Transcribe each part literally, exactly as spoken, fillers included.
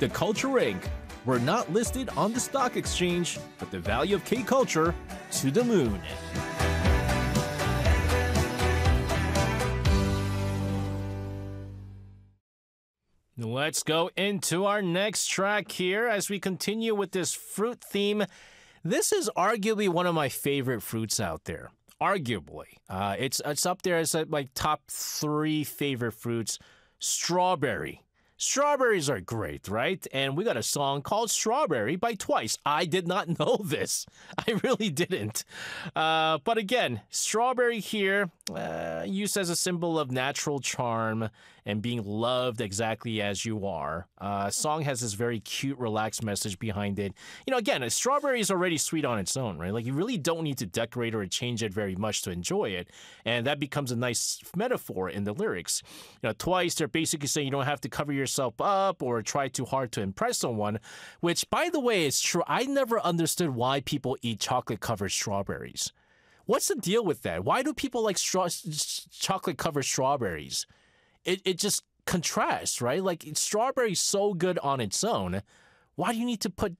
The Culture Incorporated. We're not listed on the stock exchange, but the value of K-Culture to the moon. Let's go into our next track here as we continue with this fruit theme. This is arguably one of my favorite fruits out there. Arguably. Uh, it's, it's up there as my top three favorite fruits. Strawberry. Strawberries are great, right? And we got a song called Strawberry by Twice. I did not know this. I really didn't. Uh, but again, strawberry here, uh, used as a symbol of natural charm and being loved exactly as you are. Uh, song has this very cute, relaxed message behind it. You know, again, a strawberry is already sweet on its own, right? Like, you really don't need to decorate or change it very much to enjoy it. And that becomes a nice metaphor in the lyrics. You know, Twice, they're basically saying you don't have to cover yourself up or try too hard to impress someone, which, by the way, is true. I never understood why people eat chocolate-covered strawberries. What's the deal with that? Why do people like straw- chocolate-covered strawberries? It it just contrasts, right? Like, strawberry's so good on its own. Why do you need to put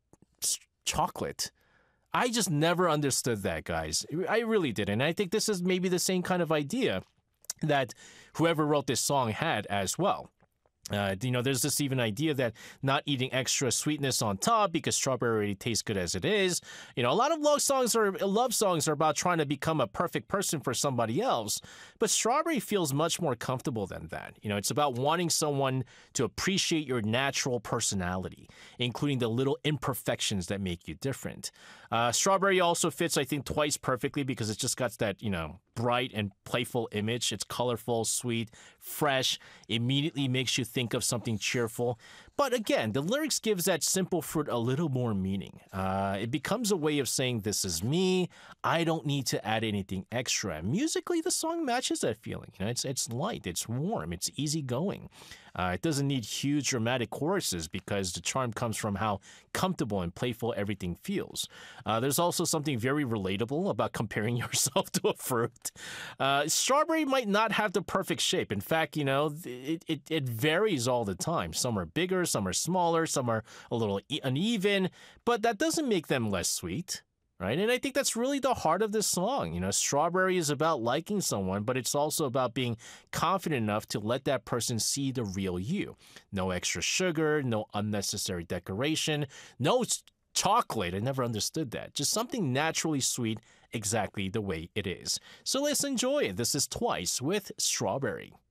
s- chocolate? I just never understood that, guys. I really didn't. And I think this is maybe the same kind of idea that whoever wrote this song had as well. Uh, you know, there's this even idea that not eating extra sweetness on top because strawberry already tastes good as it is. You know, a lot of love songs are love songs are about trying to become a perfect person for somebody else, but strawberry feels much more comfortable than that. You know, it's about wanting someone to appreciate your natural personality, including the little imperfections that make you different. Uh, strawberry also fits, I think, Twice perfectly because it's just got that, you know, bright and playful image. It's colorful, sweet, fresh, immediately makes you think of something cheerful. But again, the lyrics gives that simple fruit a little more meaning. Uh, it becomes a way of saying, this is me. I don't need to add anything extra. And musically, the song matches that feeling. You know, it's it's light, it's warm, it's easygoing. Uh, it doesn't need huge dramatic choruses because the charm comes from how comfortable and playful everything feels. Uh, there's also something very relatable about comparing yourself to a fruit. Uh, strawberry might not have the perfect shape. In fact, you know, it, it, it varies all the time. Some are bigger, some are smaller, some are a little uneven, but that doesn't make them less sweet. Right? And I think that's really the heart of this song. You know, strawberry is about liking someone, but it's also about being confident enough to let that person see the real you. No extra sugar, no unnecessary decoration, no chocolate. I never understood that. Just something naturally sweet exactly the way it is. So let's enjoy it. This is Twice with Strawberry.